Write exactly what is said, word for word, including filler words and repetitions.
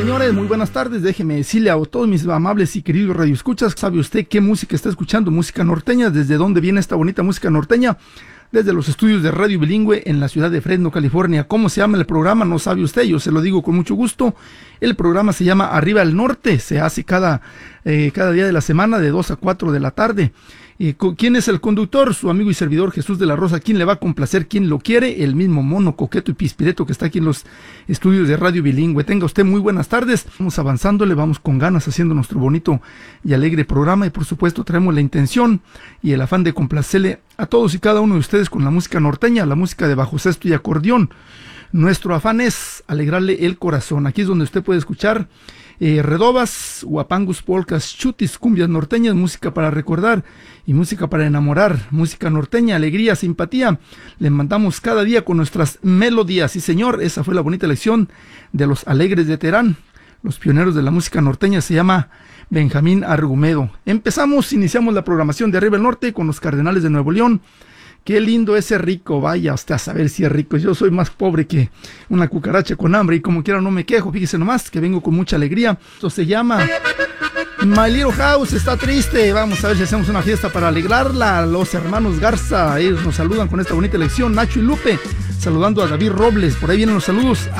señores, muy buenas tardes. Déjeme decirle a todos mis amables y queridos radioescuchas, ¿sabe usted qué música está escuchando? Música norteña. ¿Desde dónde viene esta bonita música norteña? Desde los estudios de Radio Bilingüe en la ciudad de Fresno, California. ¿Cómo se llama el programa? No sabe usted, yo se lo digo con mucho gusto. El programa se llama Arriba al Norte, se hace cada, eh, cada día de la semana de dos a cuatro de la tarde. Eh, ¿Quién es el conductor? Su amigo y servidor Jesús de la Rosa. ¿Quién le va a complacer? ¿Quién lo quiere? El mismo mono, coqueto y pispireto que está aquí en los estudios de Radio Bilingüe. Tenga usted muy buenas tardes. Vamos avanzándole, vamos con ganas haciendo nuestro bonito y alegre programa, y por supuesto traemos la intención y el afán de complacerle a todos y cada uno de ustedes con la música norteña, la música de bajo sexto y acordeón. Nuestro afán es alegrarle el corazón. Aquí es donde usted puede escuchar eh, redobas, huapangus, polcas, chutis, cumbias norteñas, música para recordar y música para enamorar, música norteña, alegría, simpatía. Le mandamos cada día con nuestras melodías. Sí, señor, esa fue la bonita lección de los Alegres de Terán. Los pioneros de la música norteña se llama Benjamín Argumedo. Empezamos, iniciamos la programación de Arriba al Norte con los Cardenales de Nuevo León. Qué lindo ese rico, vaya usted a saber si es rico. Yo soy más pobre que una cucaracha con hambre y como quiera no me quejo. Fíjese nomás que vengo con mucha alegría. Esto se llama My Little House, está triste. Vamos a ver si hacemos una fiesta para alegrarla. Los hermanos Garza, ellos nos saludan con esta bonita lección. Nacho y Lupe, saludando a David Robles. Por ahí vienen los saludos.